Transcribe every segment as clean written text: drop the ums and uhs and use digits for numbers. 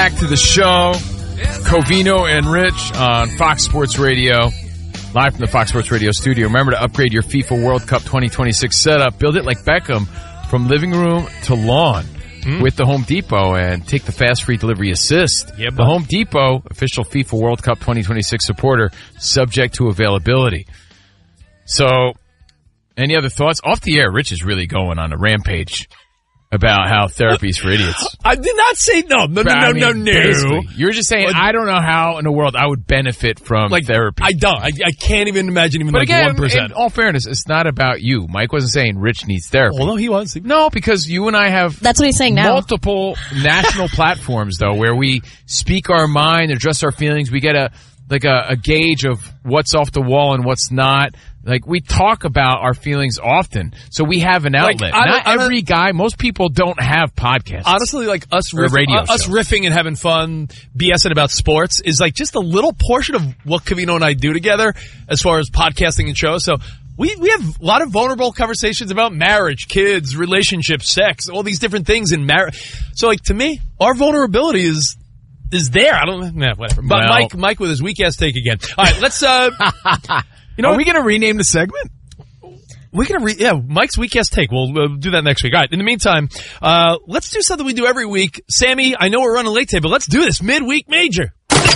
Back to the show, Covino and Rich on Fox Sports Radio, live from the Fox Sports Radio studio. Remember to upgrade your FIFA World Cup 2026 setup. Build it like Beckham from living room to lawn with the Home Depot and take the fast free delivery assist. Yeah, the Home Depot, official FIFA World Cup 2026 supporter, subject to availability. So, any other thoughts? Off the air, Rich is really going on a rampage about how therapy's for idiots. I did not say no. No. You're just saying, I don't know how in the world I would benefit from therapy. I don't. I can't even imagine even but again, 1%. In all fairness, it's not about you. Mike wasn't saying Rich needs therapy. Well, no, he was. No, because you and I have That's what he's saying now. Multiple national platforms, though, where we speak our mind, address our feelings. We get a gauge of what's off the wall and what's not. Like, we talk about our feelings often, so we have an outlet. Not every guy, most people don't have podcasts. Honestly, like us us riffing and having fun, BSing about sports is like just a little portion of what Covino and I do together as far as podcasting and shows. So we have a lot of vulnerable conversations about marriage, kids, relationships, sex, all these different things in marriage. So, like, to me, our vulnerability is there. I don't know, whatever. But Well, Mike with his weak ass take again. All right, let's Are we going to rename the segment? We're going to Mike's weak ass take. We'll do that next week. All right. In the meantime, let's do something we do every week. Sammy, I know we're running late today, but let's do this. Midweek Major.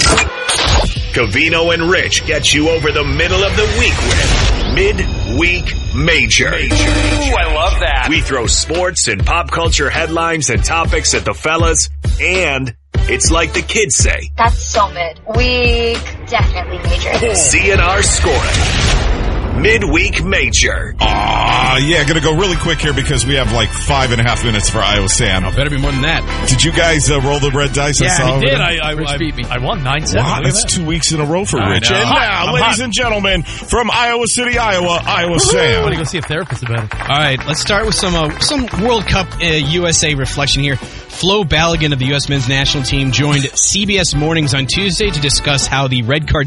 Covino and Rich get you over the middle of the week with Midweek Major. Ooh, I love that. We throw sports and pop culture headlines and topics at the fellas, and it's like the kids say. That's so midweek. Definitely major. CNR scoring. Midweek Major. Yeah, gonna go really quick here because we have like 5.5 minutes for Iowa Sam. Better be more than that. Did you guys roll the red dice? Yeah, he did. Rich beat me. I won 9-7. Wow, that's 2 weeks in a row for Rich. know. And now, ladies and gentlemen, from Iowa City, Iowa, Iowa Sam. I'm going to go see a therapist about it. All right, let's start with some World Cup USA reflection here. Flo Balogun of the U.S. men's national team joined CBS Mornings on Tuesday to discuss how the red card